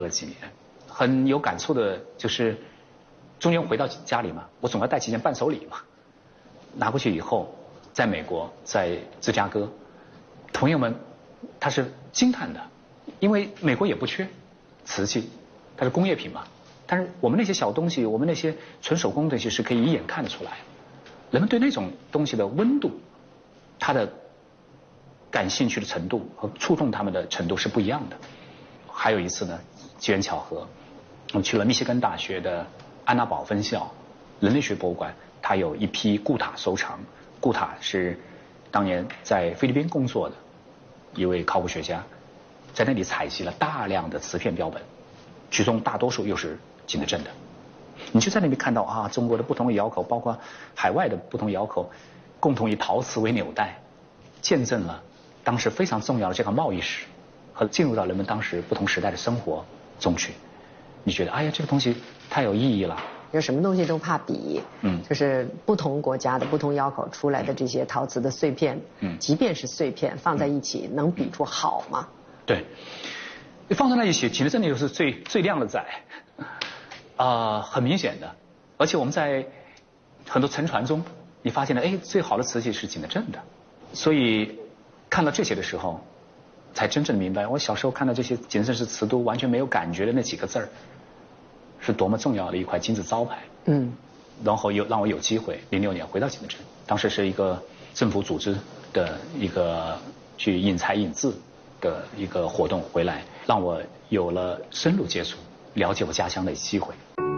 了几年，很有感触的就是，中间回到家里嘛，我总要带几件伴手礼嘛，拿过去以后，在美国，在芝加哥，朋友们他是惊叹的，因为美国也不缺瓷器，它是工业品嘛，但是我们那些小东西，我们那些纯手工东西是可以一眼看得出来，人们对那种东西的温度，它的感兴趣的程度和触动他们的程度是不一样的。还有一次呢，机缘巧合，我去了密歇根大学的安娜堡分校人类学博物馆，它有一批固塔收藏。固塔是当年在菲律宾工作的一位考古学家，在那里采集了大量的瓷片标本，其中大多数又是景德镇的。你就在那里看到啊，中国的不同的窑口，包括海外的不同窑口，共同以陶瓷为纽带，见证了当时非常重要的这个贸易史和进入到人们当时不同时代的生活中去。你觉得哎呀，这个东西太有意义了。 就什么东西都怕比，就是不同国家的不同窑口出来的这些陶瓷的碎片，即便是碎片放在一起，能比出好吗？ 对，放在那一起，景德镇就是最靓的仔，很明显的。而且我们在很多沉船中，你发现了，哎，最好的瓷器是景德镇的。所以看到这些的时候，才真正明白，我小时候看到这些景德镇是瓷都完全没有感觉的那几个字儿，是多么重要的一块金字招牌。然后又让我有机会06年回到景德镇，当时是一个政府组织的一个去引才引智的一个活动回来，让我有了深入接触、了解我家乡的机会。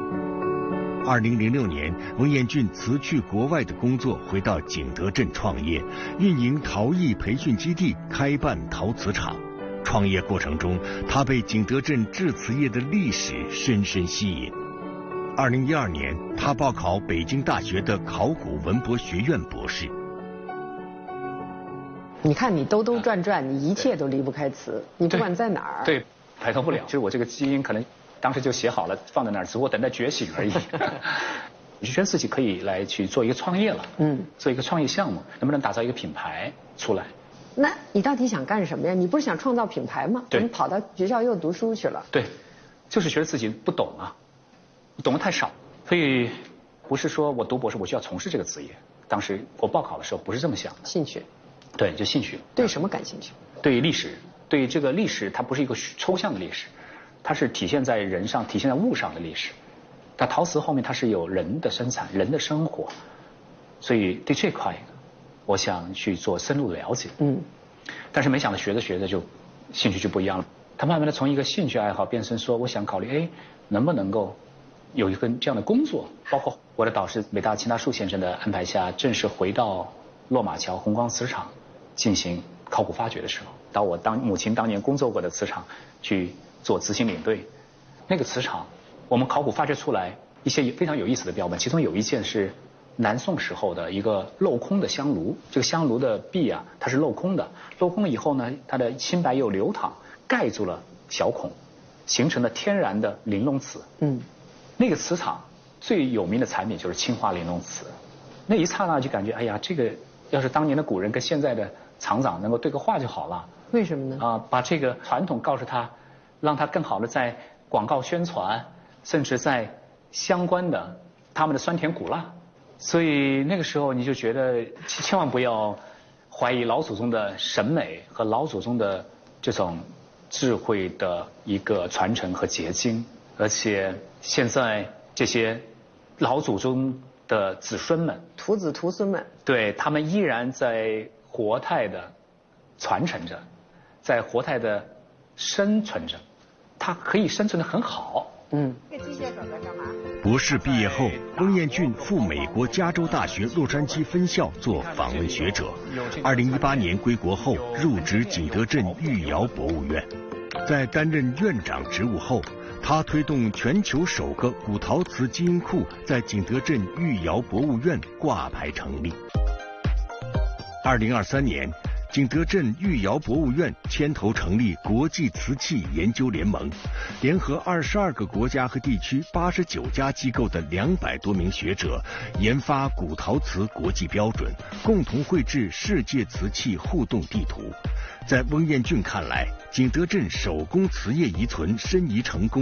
2006年，文彦俊辞去国外的工作，回到景德镇创业，运营陶艺培训基地，开办陶瓷厂。创业过程中，他被景德镇制瓷业的历史深深吸引。2012年，他报考北京大学的考古文博学院博士。 你看你兜兜转转，你一切都离不开瓷，你不管在哪儿， 对，摆脱不了。就是我这个基因可能当时就写好了放在那儿，只不过等待觉醒而已。我就觉得自己可以来去做一个创业了，做一个创业项目，能不能打造一个品牌出来？ 那你到底想干什么呀？你不是想创造品牌吗？ 对， 你跑到学校又读书去了。 对，就是觉得自己不懂啊，懂得太少，所以不是说我读博士我就要从事这个职业。当时我报考的时候不是这么想的。 兴趣。 对，就兴趣。 对什么感兴趣？ 对历史，对这个历史，它不是一个抽象的历史，它是体现在人上、体现在物上的历史。它陶瓷后面它是有人的生产、人的生活，所以对这块我想去做深入的了解。但是没想到学着学着就兴趣就不一样了。他慢慢的从一个兴趣爱好变成说，我想考虑，哎，能不能够有一份这样的工作？包括我的导师北大秦大树先生的安排下，正式回到落马桥红光瓷厂进行考古发掘的时候，到我母亲当年工作过的瓷厂去做执行领队。那个瓷厂，我们考古发掘出来一些非常有意思的标本，其中有一件是南宋时候的一个镂空的香炉，这个香炉的壁啊，它是镂空的，镂空了以后呢，它的清白又流淌，盖住了小孔，形成了天然的玲珑瓷。那个瓷厂最有名的产品就是青花玲珑瓷。那一刹那就感觉，哎呀，这个要是当年的古人跟现在的厂长能够对个话就好了。 为什么呢？ 把这个传统告诉他，让他更好的在广告宣传，甚至在相关的他们的酸甜苦辣。所以那个时候你就觉得千万不要怀疑老祖宗的审美和老祖宗的这种智慧的一个传承和结晶。而且现在这些老祖宗的子孙们、 徒子徒孙们，对， 他们依然在活态的传承着，在活态的生存着，它可以生存得很好。 这机械手在干嘛？ 博士毕业后，温彦俊赴美国加州大学洛杉矶分校做访问学者。2018年归国后，入职景德镇御窑博物院。在担任院长职务后，他推动全球首个古陶瓷基因库在景德镇御窑博物院挂牌成立。2023年， 景德镇御窑博物院牵头成立国际瓷器研究联盟，联合22个国家和地区89家机构的200多名学者，研发古陶瓷国际标准，共同绘制世界瓷器互动地图。在翁彦俊看来，景德镇手工瓷业遗存申遗成功